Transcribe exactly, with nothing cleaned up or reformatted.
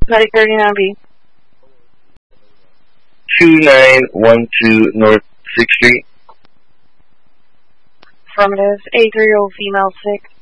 Medic thirty-nine B. two nine one two North sixth Street. Affirmative. A three zero female six.